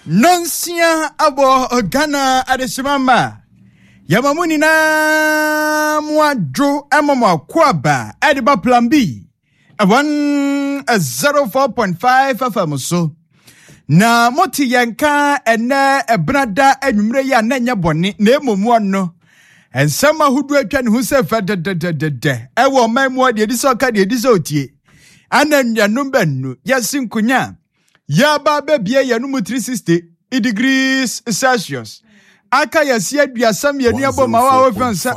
Nonsia abo Ghana adesimama Yamamuni na mwadro amama kwaba Ediba Plan B 104.5 FM so na moti yanka ene ebrada enwumre ya nanya boni na emomu no ensama hudu atwa ne hu se fedededede ewo mamu de ediso ka de ediso otie ananyanum benu yasinkunya ya ba bebie ya no 360 degrees Celsius aka yasi aduasam yenu aboma wa ofensa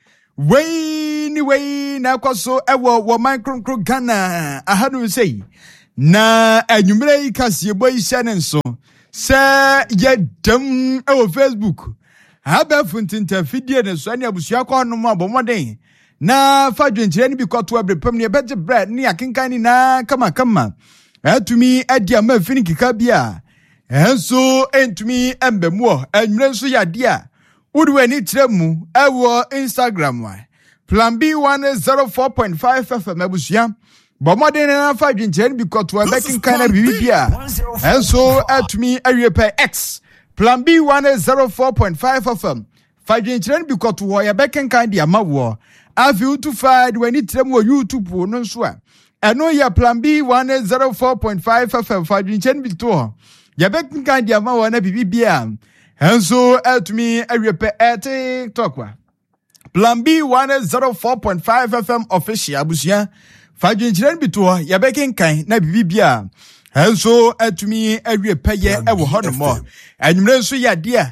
wei na kwaso ewo wo micro Ghana ahanu sei na enwumre ikase ebo isha ne nso se ye dam ewo Facebook haba funtinta fidie ne so ani abusua kwa no mo abomoden na fadwenkyere ni bikoto abrepam ne beje bread ni akenkan ni na kama atumi adi ama fini kika bia enso entumi embemu enwure nso yade a udwe ni tremu ewo Instagram wa Plan B 104.5 FM abusua bomodene na fadwenkyere ni bikoto abekenkan na bibia enso atumi awepe X Plan B 104.5 FM fadwenkyere ni bikoto wo ya bekenkan di ama wo afi utufa de wani tremu wo YouTube no nso a eno ya Plan B 104.5 FM fadwenkyere bi to ya bekenkan di ama wo na bibia enso atumi awepe TikTok wa Plan B 104.5 FM official abusia fadwenkyere bi to ya bekenkan na bibia enso atumi awepe ye ewo honomo enwumre nso ya dia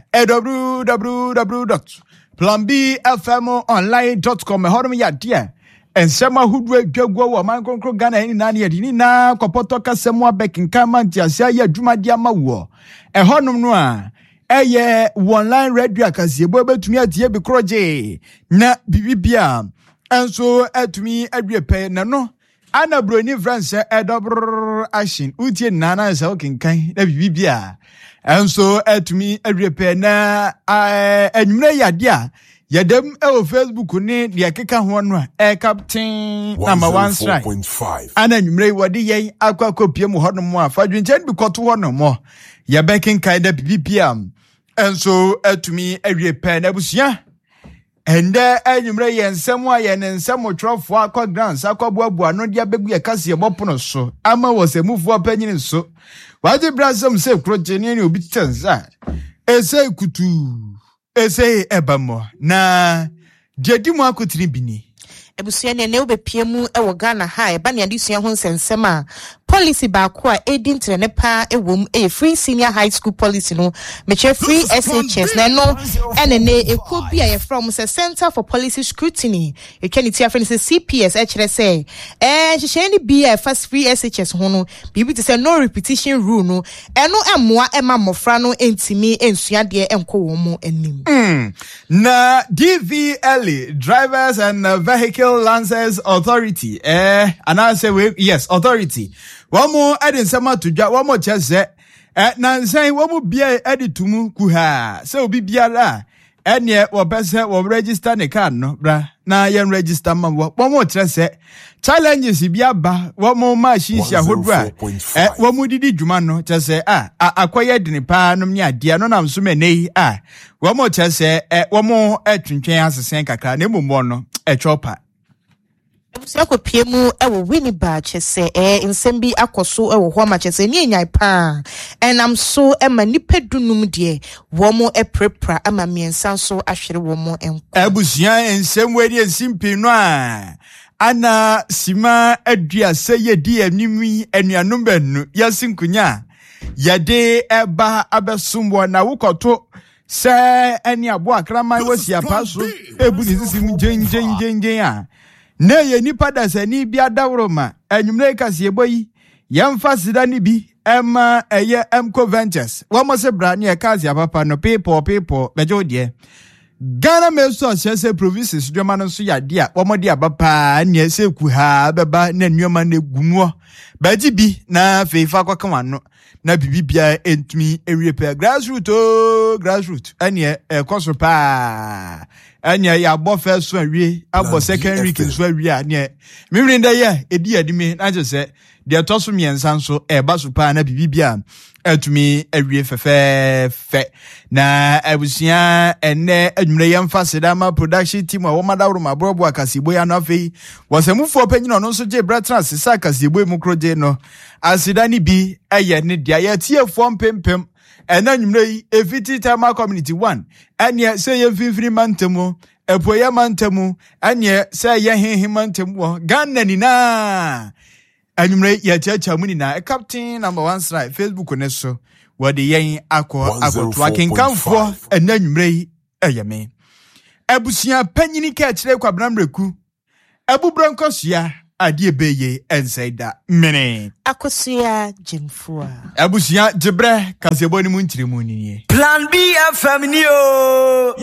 www.planbfmonline.com honom ya dia ensema hudu adwagwa wo man konkro Ghana ni na yedi na kopoto kasemu abekinkan mantiasia ya dwumade amawo honom no a eye online radio akasiebo betumi atie bi kroje na bibia enso atumi awepe na no ana broni France action utie nana sa okinkan na bibia enso atumi awepe na enwumre yade a yadem ewo Facebook ni de akeka ho no captain number 1 strike ana enwumre wodi yen akwa mu hono mo afadwenchen bi koto hono mo ya bekinkan da bibia enso atumi awepe na busia ende enwumre yensem a ye nensem otwrofo akwa grants akwaboaboa no dia begu ye kase ye bopono so ama wosemufu apanyini so waje brasem se krojeni ni obi tenza ese kutu ese ebamo na diadimu akotiri bini ebusua ne obepiem ewo Ghana ha eba ne adesua ho nsensem a policy ba ko a edin trene pa ewom free senior high school policy no meche free SHS na no enene ekobi a from the Center for Policy Scrutiny ekeniti afeni se CPS ekere se hiheni bi first free SHS ho no bibi te se no repetition rule no eno emmoa ema mofra no entimi ensua de enko wo mu anim na DVLA Drivers and Vehicle License Authority and I say yes authority wamo edensema tudwa wamo chese na nsan wamo bia editumu kuha se obi biara ene wo pese wo register ne car no bra na yen register ma wamo chese challenges bia ba wamo machines ya hodra wamo didi dwuma no chese akoye dini pa no nya dia no nam so menei wamo chese wamo etwentwen asesen kakra na emomo no chopa Ebusiako piemu ewo Winneba chese insembi akoso ewo ho ma chese ni enyai pa enam so ema nipedunum de womo eprepra ama miensa so ahwere womo enko ebusia ensemwedi ensimpi no ana sima adua seye di animi anuanom banu yasinkunya yade eba abesumbo na wukoto se eni abo akraman wasi apaso ebu ni sisim jenjenjenjen a na ye nipa da sani bia dawroma enwumre kase eboyi yamfa sida ni bi ema eye Emco Ventures wamo se bra ne kase papa no people bejo de Ghana meso se provinces dwema no so yade a wamo de abapa ne se ku ha beba na nnuama na gumu Baji bi na feifa kwa kamano na bibibia entumi ewie grassroot anye koso pa anye ya bo first one wie abo second week nso awie anye mimrinda ye edi adime na je se de toso miensa nso ba so pa na bibibia etumi awie fe na abusia ene adwumre yemfa sedama production team wo madawro mabrobo akasibo ya no afei wasamufo panyina no nso je bratras sisa akasibo mu kroje no asidani bi eye ne dia ya tiefo mpempem ena adwumre yi efiti tama community 1 ene se ye finfiri mantemu epoya mantemu ene se ye henhe mantemu Ghana ni na Anumre ya chacha muni na captain number 1 strike Facebook ne so wode yen akotwa kenkanfo anumre eyeme abusia panyini ka kire kwabramreku abubronkosua ade beye ensaida mene akosua jimfua abusia jebre kasebo ni muntire mu ni Plan B FM ni yo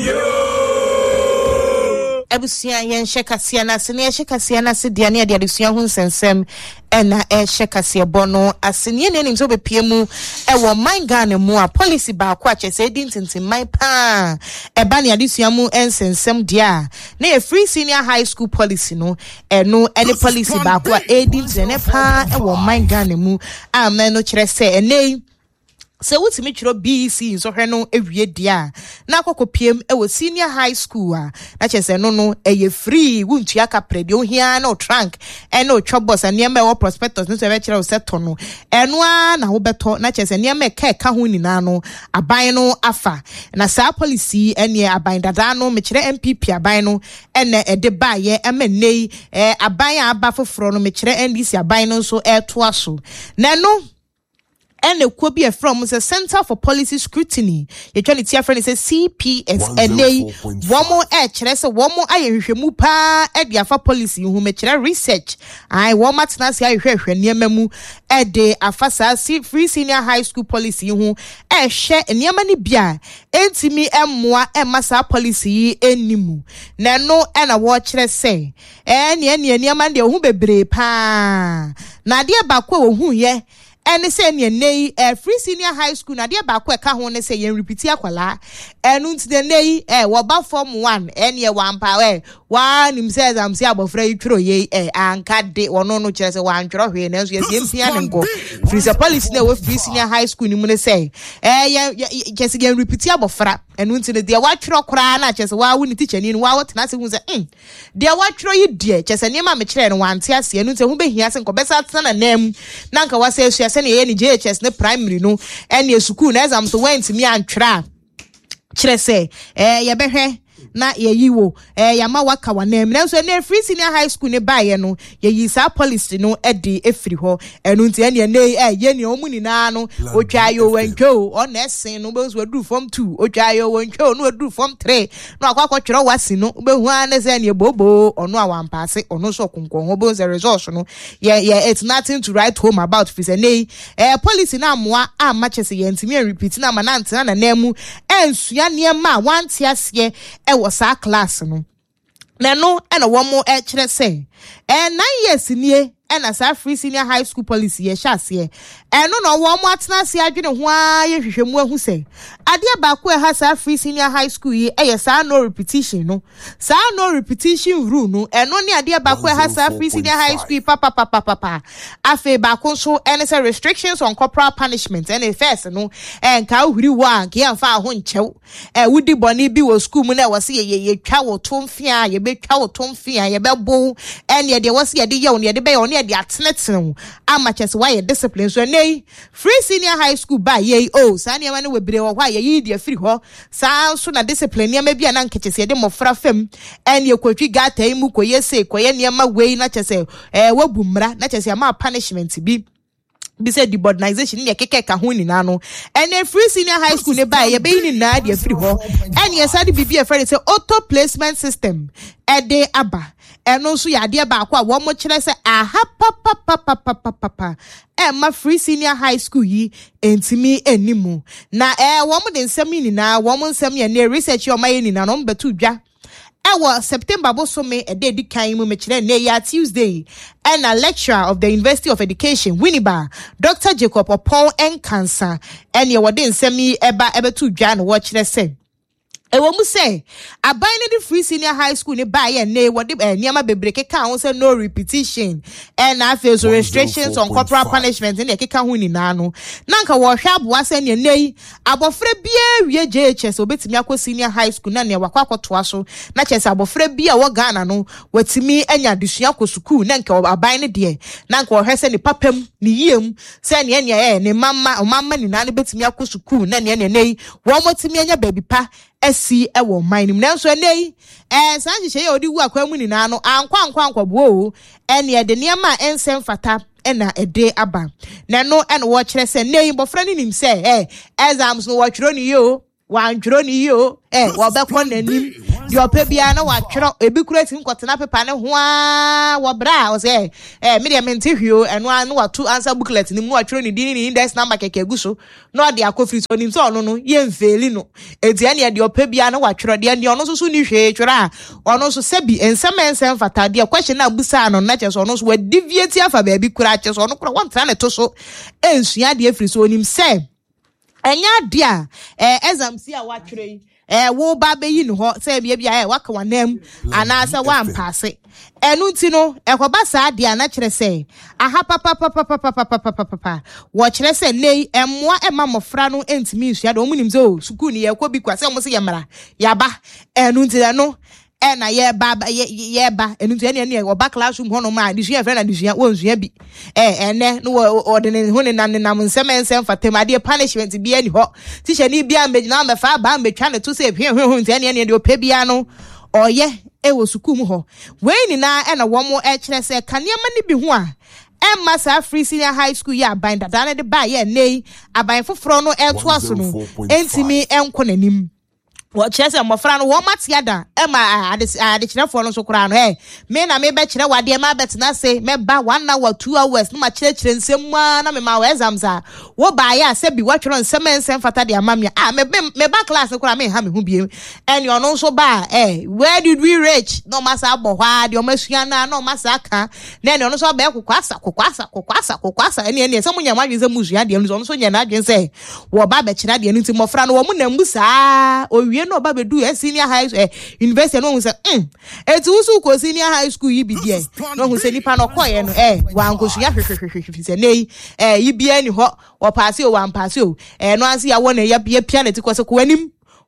abusia yen shekasia na sene shekasia na se dia ne ade adusua hu nsensem ena shekasia bono asene ne nim so bepie mu wo man Ghana mu a policy ba kwa chese dintintin man pa eba ne adusua mu ensensem dia na free senior high school policy no eno any policy ba kwa dintin ne pa wo man Ghana mu amen no kire se enei se wutimi chiro BC so hwe no ewie dia na akokopiem wo senior high school a na chese no no eye free wuntua kaprede ohia na trunk ena otwobos aniema wo prospectus no se be kire wo seto no eno a na wo beto na chese niema ka ho nyina no aban no afa na sa policy ene aban dada no me kire MPP aban no ene ede baaye emenei aban aba foforo no me kire NDC aban no so to aso na no and a be from the Center for Policy Scrutiny. You try to tell friend say CPS and they one more so one more I mupa for policy who make research. I want to say I near memu at the afasa free senior high school policy who share and yamani bia entimi emwa emasa policy enimu. Na no and a watch say and yen yaman de who bebre pa na dia bakwa who ye. And say nei free senior high school na dia ba kwa ka ho ne say yen repeat akwala enu ntide nei wo ba form 1 ene wan pa we wa nim say am say abofra yitro ye anka de wono no kire say wan tworo hwe na so ye mpia ne ngo free the policy na we free senior high school ni mu ne say kese yen repeat abofra enu ntide de wa tworo kora na kese wa wo ni teacher ni wa wo tena se hu say de wa tworo yi de kese ne ma me kire no wan te ase enu ntide hu be hia se nko besa tena nam na nka wa say sene ye ni JHS ne primary no ene school na exam so went me antwa kire say ye behwe na ye yiwo yama waka wanem na so ne free senior high school ne baye no ye yi sa policy no edi efiri ho enu nti ene ye ne omuni na no otwayo wentwo on esen no be so do form 2 otwayo wentwo no do form 3 no akwa twero wasi no be hu an se ne bobo ono awampase ono so konkon ho be the results no yeah it's nothing to write home about fi say nei policy na moa a matches ye ntimi repeat na manante na nemu ensua ne ma wanti ase was our class no na no and a one more kire say 9 years nie and as a free senior high school policy ye sha se no no one more atena se adwene ho a ye hwehwemu ahu say ade ba ko ha sa free senior high school ye sa no repetition no sa no repetition rule no no ne ade ba ko ha sa free senior high school papa afi ba ko so any say restrictions on corporal punishment and first no ka huri wa ke amfa ho nchew wudi boni bi wo school mu na wo se ye twa wo tomfia ye be twa wo tomfia ye be bo ye de wo se ye de ye on ye de be on ye de atenetene amaches why discipline so nei free senior high school ba ye sa ne ma ne webre wo hwa ye de afiri ho sa so na discipline ne ma bia na nkechese de mofra fam ye kwatwi gata imu koye se koye ne ma wei na chese wabu mra na chese ma punishment bi say the modernization ne keke ka ho ni na no and free senior high school ne ba ye be ni na de afiri ho and ye sa de bibia friend say auto placement system de aba eno so ya de ba kwa wo mo kire say aha papa ma free senior high school yi entimi enimu na wo mo de nsam ni na wo mo nsam ye ne research yo ma ye ni na no betu dwa Ewa September bosome a day di kan mu mechire na ya Tuesday and a lecturer of the University of Education Winneba Dr. Jacob Opon Enkansa and ye wode nsemi eba to dwa no wo kire say ewo mu say aban ne free senior high school ne ba ye na wode niama bebreke kan ho say no repetition and after so restrictions on corporal punishment ne keka ho ni na no nanka wo hwa aboa say ne nei abofre bia wie JHS obetimi akọ senior high school na ne wakọ akotoa so na chese abofre bia wo Ghana no watimi anya desua ko school na nka aban ne de nanka wo hwese ne papam ne yiem say ne ne mama ni na ne betimi akọ school na ne nei wo motimi anya baby pa esi ewo minim nanso enei sanhye ye odi wu akwamu ni na no ankwa bo ene de niam a ensem fata ena ede aba na no ene wo kire se nei bofra ni nim se exams no wo twiro ni yo wan twiro ni yo wo be ko nanim de opa bia na wa twiro ebi kurati nkotena paper ne ho a wo bra wo se me de mente hwio eno anu wa to answer booklet ni mu wa twiro ni din ni index number keke guso no de akofri so nim so ono no ye mfeli no eti ene de opa bia na wa twiro de ono so ni hwe twiro a ono so sebi ensem fata de question na busa no na cheso ono so wa deviate afa ba bi kura cheso ono kura won tra ne to so ensua de afri so nim se enya dia exam si a wa twiro wo ba be yi no ho say bia waka wanam ana say wan pass enu nti no ekoba sa dia na kire say aha papa wo kire say nei emmoa ema mofra no entimi nsua de omunim say o school ni ye ko bi kwa say mo say yamra yaba enu nti no na ye ba enu nti ene wo ba classroom ho no ma disua friend na disua wo nsua bi ene no ordinary ho ne nam nsem fatemade punishment bi ani ho teacher ni bia mbegina me fa ba mbetwa ne to say hwe nti ene de opa bia no oye wo school mu ho we ni na na wo mo kire say kanema ni bi ho a Emma sa free senior high school ya aban dada ne de ba ye nei aban foforo no to aso no entimi enko nanim what chese mo fra no wo matiada ema ade kire fo no so kura no me na me be kire wade ma betina se me ba 1 hour 2 hours no ma kire nsem na me ma wa exams a wo ba ya se bi wa tworo nsem fata de amamia me ba class kura me ha me hu biem ene ono so ba where did we reach no masa abohwa de o masua na no masa aka na ene ono so ba kokwasa ene se munya ma dweze musua de ono so nya na dwen se wo ba be kire de nti mo fra no wo mu na mbusa owie no ba be do senior high university no hu se etu su ko senior high school yi bi die no hu se nipa no koye no wa nkosua hwehwehwe se nei yi bia ni ho wo pass o wan pass o no anse ya wo na ya pia na ti ko se kwanim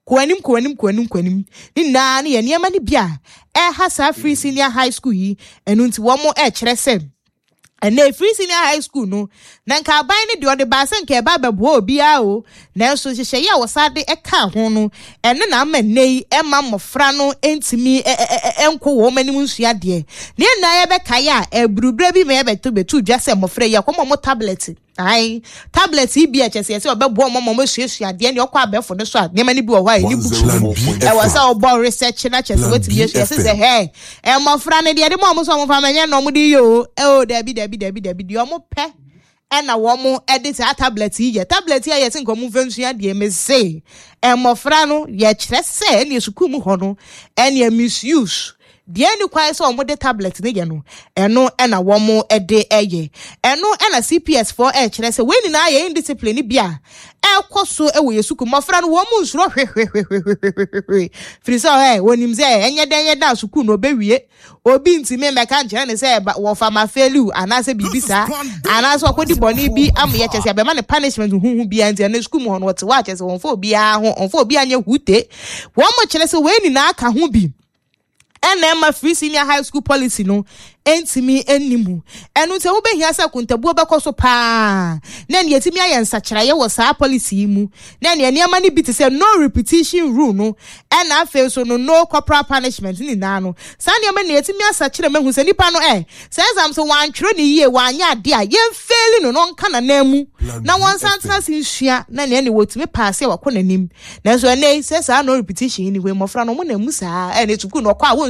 ni na ne ye niam ni bia ha sa free senior high school yi enu nti wo mo kire se and na free senior high school no na nka aban ne de ode ba se nka ba bebo obi a o na so hyehyɛ ya wosade ka ho no ene na ama nei ema mofra no entimi enko wo manim nsua de ne na ye be kai a eburubre bi me be to betu dwa se mofra ya komo mo tablet ai tablet BHS se obebo mo suasua de ne okwa abefo ne so a ne mani bi wo hwa ni books e wasa obo research na chese weti yes se mofra ne de mo so mo fa manye no mo di yo dabi di omo pe na wo mo edit a tablet ye yes nko mo fensua de me say mofra no ye kire se ne suku mu ho no ene misuse die ni kwai so omo de tablet ne ye no eno na wo mo ede eye eno na CPS4 kire se we ni na ye indiscipline bia ekoso ewo yesuku mofra no wo mu nsuro hwe friso wonim ze enye da suku no bewie obi ntime meka nche ne se wo fama failure anase bibisa anase okodi boni bi am ye chese abema ne punishment hu bia nti na suku mu no wote wa chese won fo bia ho on fo bia anye hute wo mo kire se we ni na aka ho bi ena free senior high school policy no entimi enimu enu te wo behia se kuntabu bekoso pa na ne yetimi ayensa kyeraye wo sa policy mu na ne niam ni bit say no repetition rule no ena afa so no corporal punishment ni na no sa niam ne yetimi asa kyere mahu se nipa no se exam so wan twero ne yie wanya ade a yen fail no no nka na namu na won santana sinsua na ne wotimi pass e wakọ nanim na so ne se sa no repetition ni we mofra no mo na mu sa ene tuku no kwa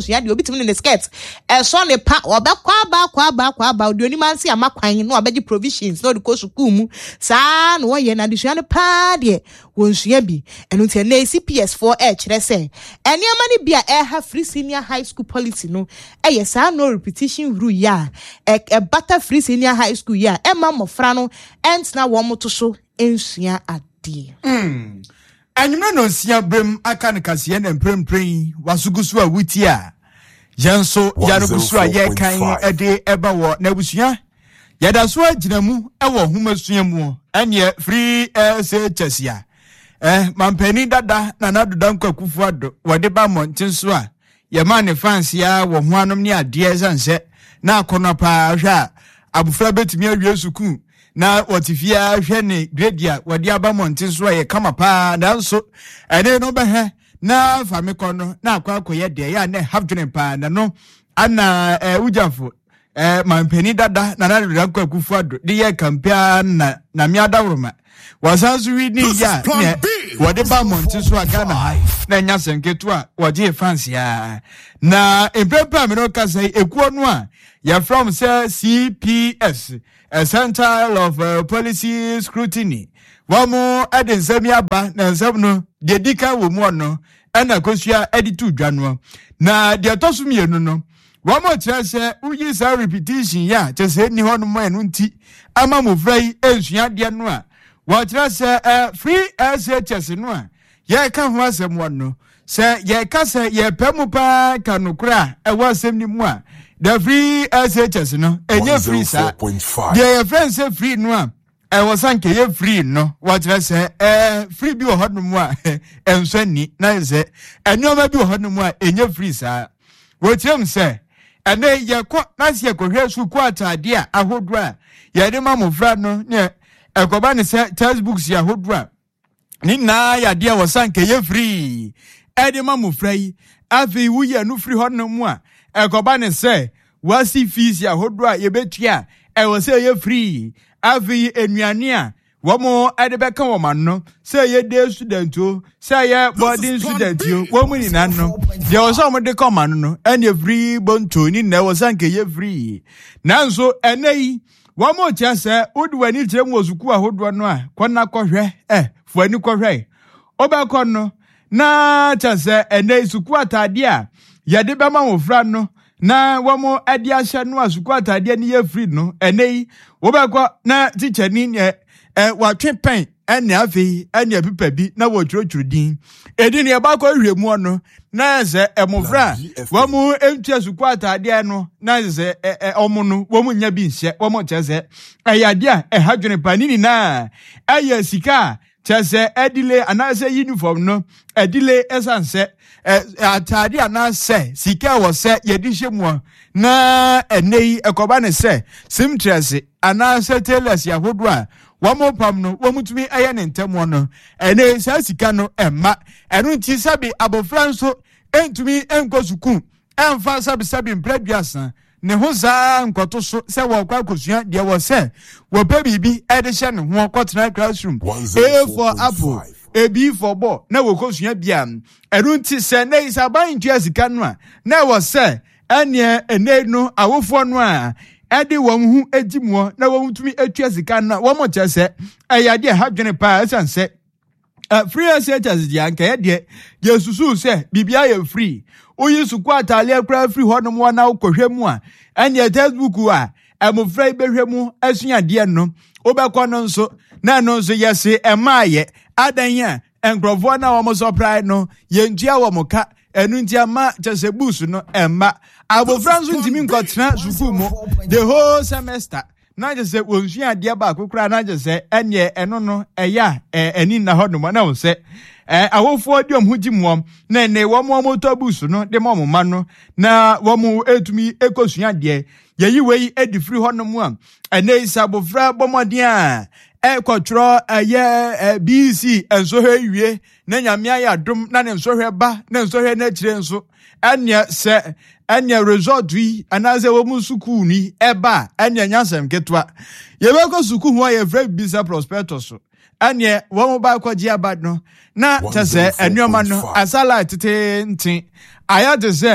sua de obi timi ne skirt so ne pa obekwa ba odioni mansi amakwan no obeji provisions no de ko school mu saa no ye na de sua ne pa de wonsua bi enu tie na CPS4 kire se eniama ne bia ha free senior high school policy no eye saa no repetition rule ya better free senior high school ya ema mofra no entna wo moto so ensua ade anyuma no sia brem aka ne kase na mprempren wasugusu a wuti a yenso yarugusu a ye kan ede eba wo na busua yada so aginamu ewo homasua mu ene free SHS ya mampani dada na nadodan kwakufu ado wode ba montin so a ye ma ne fans ya wo ho anom ne ade sanse na akono pa hwa abufra betimi awie suku na watifia hwene gradia wadi aba montin so ye kama pa nanso ene no behe na famikono na akwakoye de ya na half pa na no ana ujafo mampeni dada na na kwakufu ado de ye kampia na miadawroma wasansu wi ni ya ne wadi ba montin so aga na nya senketu a wodi fans ya na empepa me no kasa ekuo no a ya from say CPS a Center of Policy Scrutiny. Wamo eden semiaba na nsabno de dika wo mu no na kosua editu dwano na de tosu mienu no wamo kyerese uyi sa repetition ya kyese ni hono mo enu nti ama mo frai ensua de no a wo kyerese free SHS no a ye ka ho asem wono se ye ka se ye pemu pa kanokura e wo asem ni mu a the free SHS no enye free sa the friends say free no a was sanke ye free no what I say free bi o hono mu a enso ni na say enoma bi o hono mu a enye free sa wo tiem say ene ye ko na se ye ko hwe su ko atade a ahodo a ye de ma mofra no ne ekoba ne say textbooks ya ahodo a ni na ya de was sanke ye free e de ma mofra yi afi wu ye no free hono mu a ekoba ne say wasi fees ya ahodo a ye betua e wo say ye free avi enuane a womo edebeka woman no say ye day student o say ye boarding student o womu ni nan no je wo so mo de come no any free bonto ni na wo sanke ye free nanso enei womo tia say udwani tirem wozuku ahodo no a kona kohwe fuani kohwe obekọ no na tia say enei suku atade a ye de bema wo fra no na womo adi ahye no asuku atade ni ye free no enei wobekọ na teacher ni watwe pen ene afi ene pipa bi na wo twotworo din edi ne ba kọ hwemu no na ze emofra womo entu asuku atade no na ze omo no womo nya bi nhye womo cheze ayade a hadwene panini na aya sika chese edile anase uniform no edile esanse atade anase sika wo se yedihye mu na enei ekoba ne se simtrese anase tailors yahodo a womo pam no womutumi aye ne ntemo no enei sa sika no emma enu nti sabi abofranso entumi enkosuku emfa sabi mpleduasa ne ho za nkoto so se wo kwa kosua de wo se wo pe bibi edihye ne ho kwotena classroom A for apple A B for ball na wo kosua bia enu nti se nei saban ntua sika no a na wo se ene enei no awofo no a edi wo hu ejimuo na wo mutumi atua sika no wo mo chese ayade hadwene pa sanse free SHS dia nka ye de susu se bibia ye free oyi suku atale akra free honom wa na ukohwemu a ene textbook a emofra ibehwemu asuade no obekọ no nso na no nso yese emaye adan a enkrofo na wo mo surprise no ye ntua wo moka enu ntia ma chese boost no emma abofra nso ntimi nkotena suku mu the whole semester na je se wonsua de ba akokura na je se enye eno no eya eni na hodom na wo se awofo de omhugimom na ne wo mo autobus no de mo ma no na wo mo etumi ekosua de yeyi wei edi free hodom am ene isabofra bomodin a ekotro BC enso hwe na nyame ayadom na ne nso hwe ba na nso hwe na kire nso anya se anya resort wi anaze wo mu suku ni eba anya nyasem ketwa yebeko suku ho ye free visa prospectus anya wo mo ba kwaji abad no na tese enyoma no asala tete ntin aya de se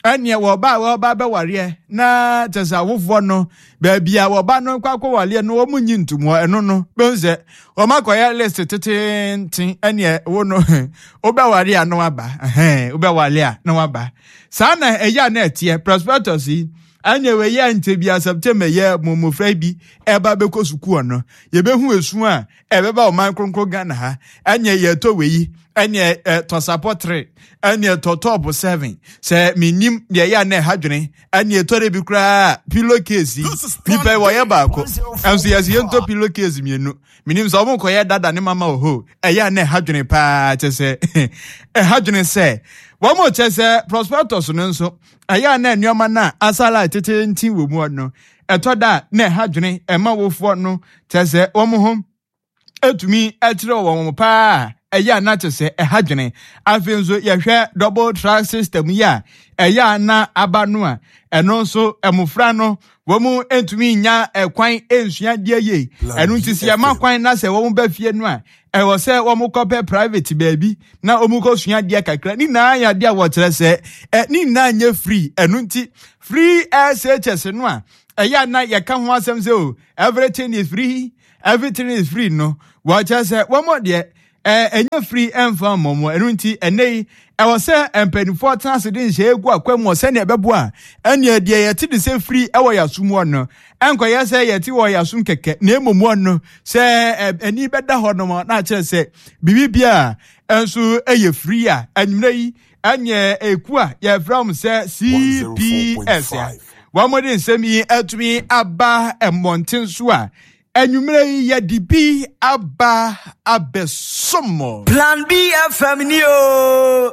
anya wo ba be ware na tesa wofo no ba bia wo ba no kwakọ wale no wo munyi ntumo eno no be nse wo makoya list tete anya wo no wo be ware anu aba wo be wale na waba sa na eya na etie prospectus anya we ya ntebia September ye momofra bi eba be kosuku no ye be hu esu a ebe ba o man kronkro Ghana ha anya ye to we anya to support 3 anya to top 7 se minim ye ya na hadwene anya to re bi kra pillowcase pipa wo ye ba ko enso ye se to pillowcase mienu minim so mo ko ye dada ne mama oho eya na hadwene pa chese hadwene se wo mo chese prospectus no nso aya na nneoma na asala tete nti wo mu no etoda na hadwene ema wofo no chese wo mo ho etumi etire wo mo pa aya na chese hadwene afenzo ye hwe double track system ya aya na abanu a eno so emufra no wo mu etumi nya ekwan ensua die ye enu ntisi ya makwan na se wo mu ba fie no a ewo se wo mu kope private baby na omu ko sua die kakra ni na ya dia wo kire se ni na nya free enu nti free SHS no a eya na ye ka ho asem se o everything is free no wo kire se wo mo de enya free emfa momo enu nti enei ewo se empenifo transe din hye egu akwam se ne ebebo a ene de ye ti de se free ewo yasum no enko ye se ye ti wo yasum keke na emomu no se eni beda ho no na kire se bibibia enso eye free a anwrei anye eku a ye from se CPS ya wa modin semi atumi aba emonten so a Enumere ya dibi aba abesomo. Plan B FM ni yo.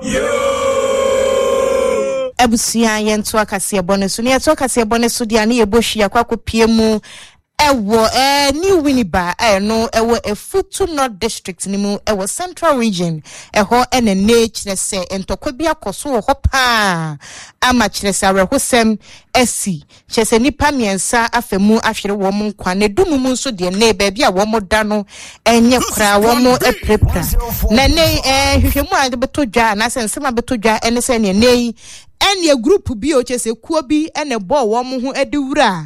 Ebusia yentu akase bonesu ni eto akase bonesu dia na yebohia kwakopie mu ewo New Winneba no ewo Efutu North District ni mu ewo Central Region eho enene kyerese entokwa bi akoso ho pa ama kyerese awehosem esi kyerese nipa miensa afemu ahwere wo mu nkwa ne dumu mu nso de ne ba bia wo moda no enye kra wo mu eprepra na ne hwehwemu a de betodwa na sensema betodwa ene se ne nei ene group bi o chese kuo bi ene bo wo mu ho ediwura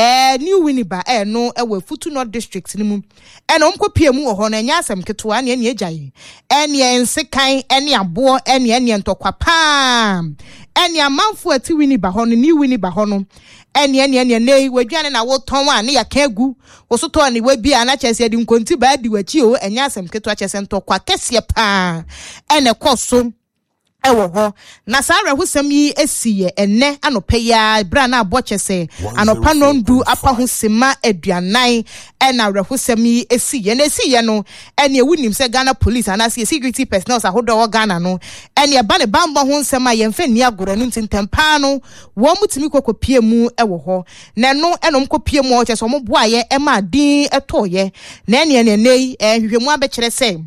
New Winneba no ewo Efutu North District ni mu ene omkopie mu wo ho na nya asem ketewa ne ene agyaye ene ensekan ene abo ene ntokwa pa ene amanfo ati Winneba ho no New Winneba ho no ene nei wadwane na wo ton a ne yaka agu wo so to ne wabi ana chese adi nkonti ba di wachi o enya asem ketewa chese ntokwa kese pa ene koso ewo ho na sare husam yi esiye enne anope ya bra na abochese anopa nondu apa husema aduanan ena rehusam yi esiye na esiye no ene ewunim se Ghana police ana security personnel ahodo wo Ghana no ene ba ne bamba ho nsem a yemfa ni agoro no ntintempa no wo mutimi kokopie mu ewo ho na no enom kopie mu o chese mo boaye ema din etoye na ene nei hwehwemu abekere se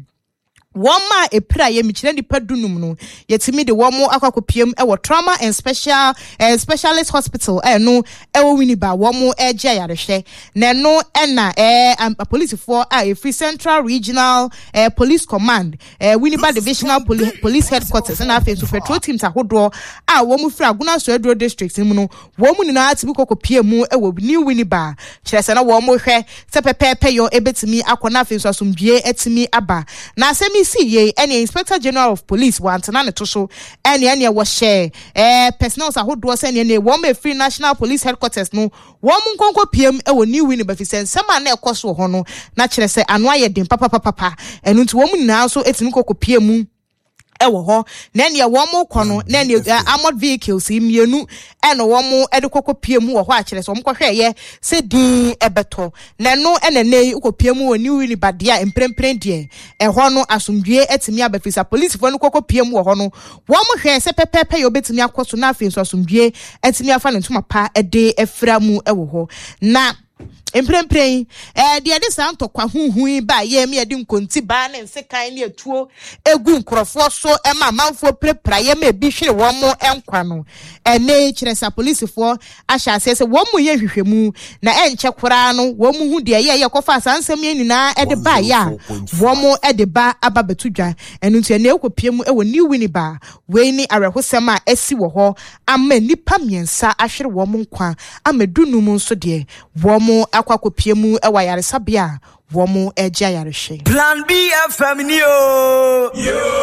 Woma epira ye michire nipa dunum no yetimi de womo akwakopiem ewo trauma and specialist hospital no ewo Winneba womo eje yarehwe na no ena police for Free Central Regional Police Command Winneba Divisional Police Headquarters na afenso patrol teams ahodo womo fra Aguna Soedro district mu no womo ni na atibi kokopiem mu ewo New Winneba kyerese na womo hwe se pepepe yo ebetimi akona afenso asomdue etimi aba na asemi CA any Inspector General of Police wantana ne to so any wo share personnel ahodo se ne wo Free National Police Headquarters no wo nkonko PM ewo New Winneba fi sen sama na ekoso ho no na kire se anu ayedin papa enu nti wo mu nyina so etimi kokko PM ewo ho na ne wo mo kono na ne armored vehicles imienu eno wo mo edekoko piemu wo ho a kire so mo kohweye se din ebeto na no enene ukopiemu wo New Winneba dia emprempren die eho no asomdue etimi abafisa police fo no kokko piemu wo ho no wo mo hwe se pepepe yo betimi akoso na afenso asomdue etimi afa ne ntuma pa ede efra mu ewo ho na Emprempren de ade santo kwa huhui ba ye me ade nkonti ba na nsekan ne atuo egu nkrofo so ema manfo prepra ye me bi hwere wo mo enkwa no ene kiresa police fo ahya asese wo mo ye hwehwemu na enche kora no wo mo hu de ye kofa sansem ye nyina ede ba ya wo mo ede ba aba betudwa enu nti ene ekopiem ewo new winiba we ni arehosem a esi wo ho ama nipa miensa ahwere wo mo nkwa amedunu mu nso de wo mo akwakopiemu ewa yaresabia wo mo eja yareshe Plan B FM ni o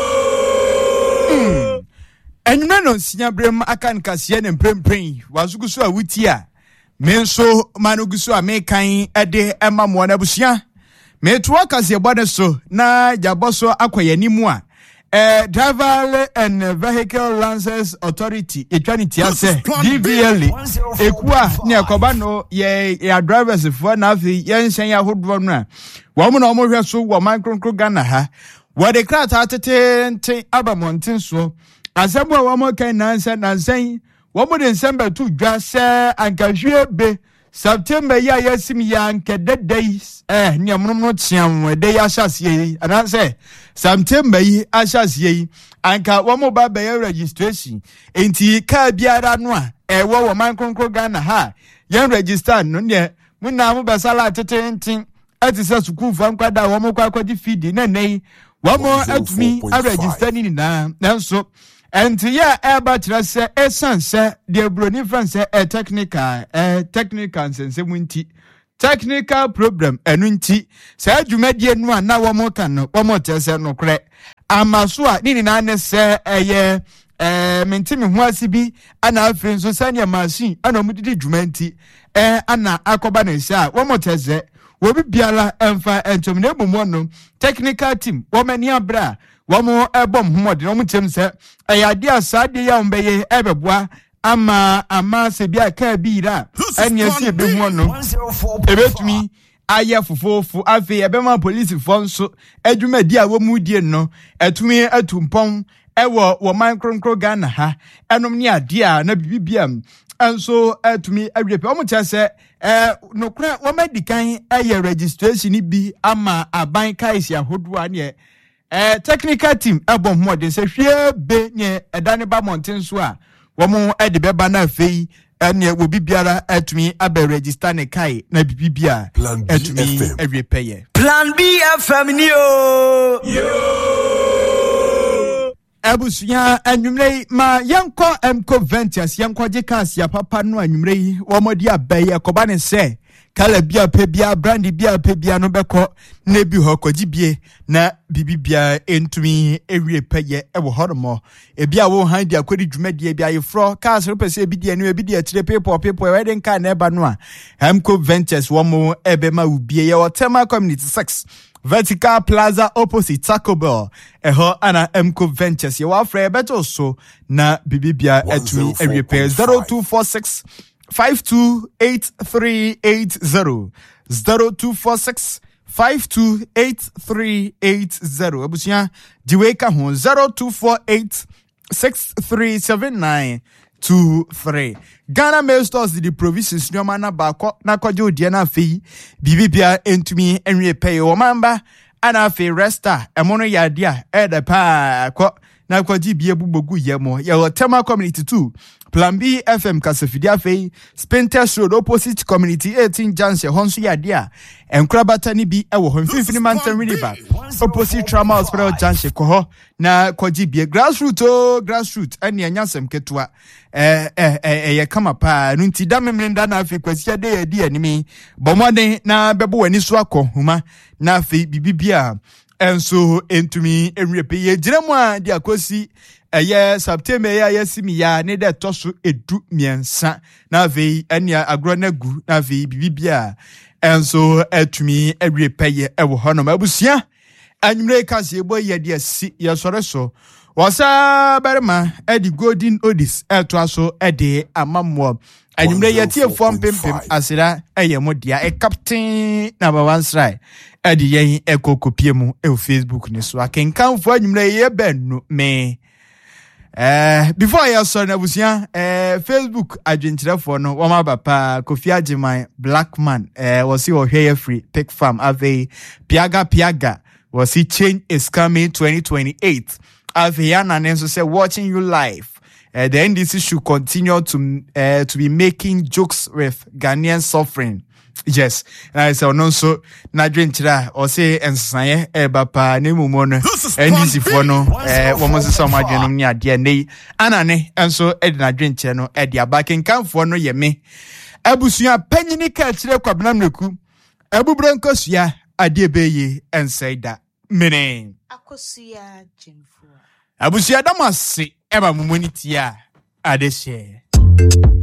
Enwuna no sinya brem akan kase ne mprempren wazuguso a wutia me nso manuguso a me kan ede emamo na busia me to akase bode so na jaboso akoyanimu a Driver and Vehicle License Authority etwaniti ase DVL ekua ne akoba no ya drivers for na afi yensen ya hodwo no a wo mo na mo hwe so wo micro Ghana ha wo de krata atete abamonten so asemu a wo mo kan nansen wo mo de nsamba tu dwa se ankahwe be September ya yesim ya nkede days ne amnom no tiam de ya hyasie ana se September yi ahyasie anka wo mo ba be registration enti ka biara no a wo mankronkro Ghana ha yan register no ne munna mo be sala tetentin atisa sukuu fa nkwada wo mo kwakwaji feed na nei wo mo atumi a register ni na nanso enti ya eba trase esanse de broni france technical sense munti technical problem enunti se adwumadie no a na wo mo kan no wo mo tese no kre amaso a ni na ne se eye mentimi ho asibi ana afrin so sania machine ana omudidi dwumanti ana akoba na sha wo mo tese wo bibiala emfa entom na ebumo no technical team wo mani abra wo mo ebom homode no mutem se ayade asade ya ombeye ebeboa ama se bia ka bira eni esi ebe ho no ebetumi aye fofofu afi ebema police fo nso adwumadi a wo mu die no etumi atumpon ewo wo micro Ghana ha enom ni ade a na bibibia enso etumi awepe o mutia se nokra wo medikan aye registration bi ama aban kaisi ahodo ane technical team ebom modern se hwe be ne edane ba mountain so a wo mo ede beba na afei ene wo bibiara atumi abe register ne kai na bibibia atumi awepeye Plan B FM ni o Abusuya anwumrei ma yanko emko ventures yanko jekasia papa no anwumrei wo modi abaye akoba ne se kala bia pe bia brandi bia pe bia no beko na bi ho kogibie na bibibia entumi ewie peye ewo horomo ebia wo handi akodi dwumadie bia yefro cars repese ebidie no ebidie tire people wedding car na eba no a Emco Ventures wo mo ebema ubie ye Otema Community 6 Vertical Plaza opposite Taco Bell eho ana Emco Ventures ye wa frɛ beto so na bibibia etumi ewie peye 0246 528380 0246 528380 abusia diweka ho 0248 637923 Ghana Mail Stores the provisions nyoma na ba na kwaje odie na afei bibibia entumi enwe pay o mamba ana afei resta emono yade a eda pa na kwaji bie bubogu yemo ye Otema Community 2 Plan B FM Kasafidi afei Spentest Road opposite Community 18 Junction honso yade a enkrabata ni bi ewo ho mfimfini mantam river opposite Trauma Hospital Junction ko na kwaji bie grassroot ani anyasem ketua ye kama pa nunti damemrenda na afei kwasia de yadi animi bomode na bebo wani so akohuma na afei bibibia enso entumi enwepe ye giremu a dia kosi eye September ya yesimi ya ne de toso edu miensa na afei ania agro na gu na afei bibibia enso etumi enwepe ye ewo hono mabusia anwumre kase ebo ye de si ye sore so wasa barma edi golden odis eto aso ede amammo anwumre ye tie fo mpempem asira eye modia captain number 1 sry edi yen ekokopie mu e Facebook ni so akenkan fo anwumre ye bennu me Before I saw Nabusia, Facebook agent for no Wama Bapa Kofi Ajiman Blackman was he or hair free pick farm ave Piaga was he change is coming 2028 ave Yana Nenso say watching you live. The NDC should continue to be making jokes with Ghanaian suffering. Yes, and I say no so na dwenchira or say ensan bapa ne mumono NDC for no woman say some adwenom ne ade nei anane enso e na dwenchira no e dia back kan for no ye me abusua panyini ka kire kwabena mreku abubronkosua ade beye ensaida mene akosua jinfo abusua damase eba mumoni tia ade share